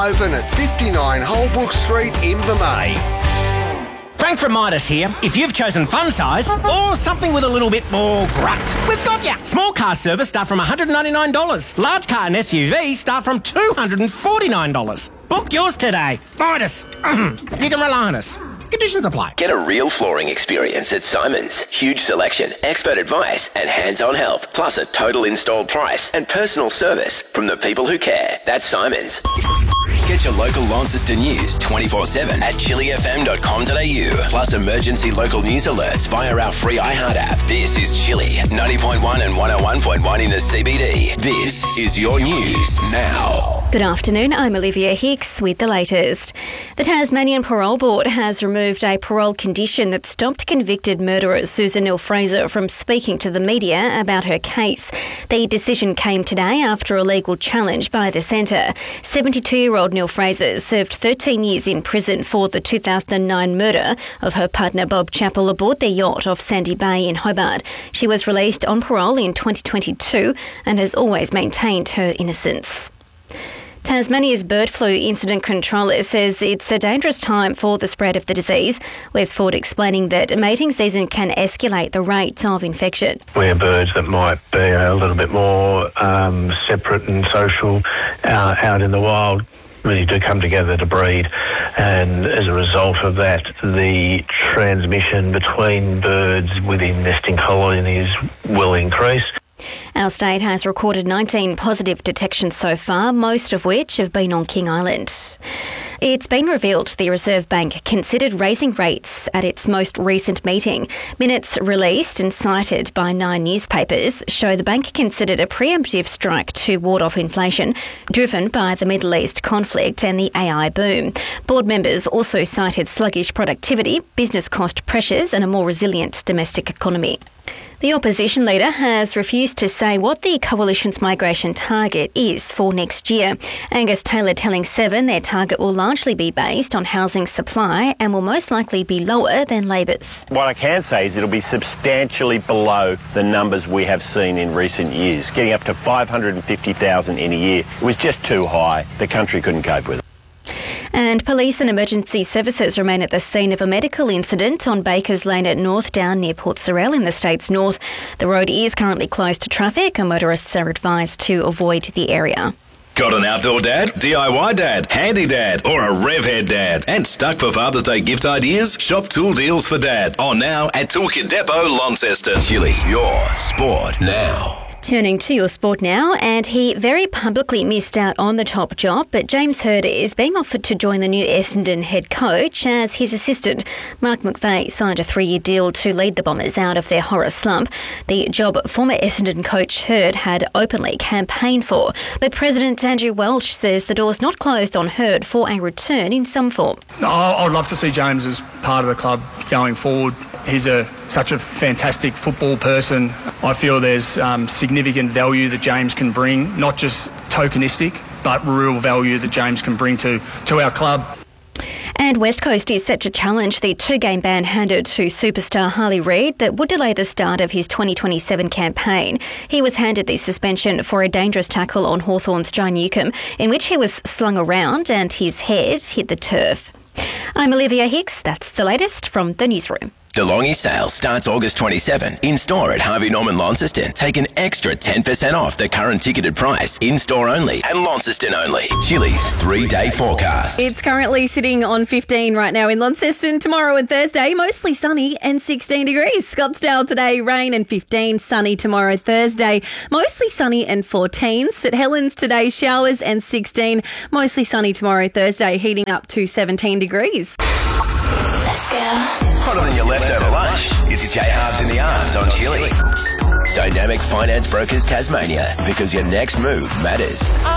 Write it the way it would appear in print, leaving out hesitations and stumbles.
open at 59 Holbrook Street, Invermay. Frank from Midas here. If you've chosen fun size or something with a little bit more grunt, we've got ya. Small car service start from $199. Large car and SUV start from $249. Book yours today. Midas. You can rely on us. Conditions apply. Get a real flooring experience at Simon's. Huge selection, expert advice and hands-on help. Plus a total installed price and personal service from the people who care. That's Simon's. Get your local Launceston news 24/7 at chillyfm.com.au. Plus emergency local news alerts via our free iHeart app. This is Chilly 90.1 and 101.1 in the CBD. This is your news now. Good afternoon, I'm Olivia Hicks with the latest. The Tasmanian Parole Board has removed a parole condition that stopped convicted murderer Susan Neil-Fraser from speaking to the media about her case. The decision came today after a legal challenge by the centre. 72-year-old Neil-Fraser served 13 years in prison for the 2009 murder of her partner Bob Chappell aboard their yacht off Sandy Bay in Hobart. She was released on parole in 2022 and has always maintained her innocence. Tasmania's bird flu incident controller says it's a dangerous time for the spread of the disease. Wes Ford explaining that mating season can escalate the rate of infection. Where birds that might be a little bit more separate and social out in the wild really do come together to breed, and as a result of that, the transmission between birds within nesting colonies will increase. Our state has recorded 19 positive detections so far, most of which have been on King Island. It's been revealed the Reserve Bank considered raising rates at its most recent meeting. Minutes released and cited by 9 newspapers show the bank considered a preemptive strike to ward off inflation, driven by the Middle East conflict and the AI boom. Board members also cited sluggish productivity, business cost pressures and a more resilient domestic economy. The opposition leader has refused to say what the coalition's migration target is for next year. Angus Taylor telling Seven their target will largely be based on housing supply and will most likely be lower than Labor's. What I can say is it'll be substantially below the numbers we have seen in recent years. Getting up to 550,000 in a year was just too high. The country couldn't cope with it. And police and emergency services remain at the scene of a medical incident on Bakers Lane at North Down near Port Sorell in the state's north. The road is currently closed to traffic and motorists are advised to avoid the area. Got an outdoor dad, DIY dad, handy dad, or a revhead dad? And stuck for Father's Day gift ideas? Shop tool deals for dad. On now at Toolkit Depot, Launceston. Chilly, your sport now. Turning to your sport now, and he very publicly missed out on the top job, but James Hird is being offered to join the new Essendon head coach as his assistant. Mark McVeigh signed a 3-year deal to lead the Bombers out of their horror slump, the job former Essendon coach Hird had openly campaigned for. But President Andrew Welch says the door's not closed on Hird for a return in some form. I would love to see James as part of the club going forward. He's such a fantastic football person. I feel there's significant value that James can bring, not just tokenistic, but real value that James can bring to our club. And West Coast is set to challenge the 2-game ban handed to superstar Harley Reid that would delay the start of his 2027 campaign. He was handed the suspension for a dangerous tackle on Hawthorn's John Newcombe, in which he was slung around and his head hit the turf. I'm Olivia Hicks. That's the latest from the newsroom. DeLonghi sale starts August 27. In store at Harvey Norman Launceston. Take an extra 10% off the current ticketed price. In store only and Launceston only. Chilly's 3-day forecast. It's currently sitting on 15 right now in Launceston. Tomorrow and Thursday, mostly sunny and 16 degrees. Scottsdale today, rain and 15. Sunny tomorrow, Thursday, mostly sunny and 14. St Helens today, showers and 16. Mostly sunny tomorrow, Thursday, heating up to 17 degrees. Hotter than your leftover lunch. It's J Halves in the Arms on Chilly. Dynamic Finance Brokers Tasmania, because your next move matters.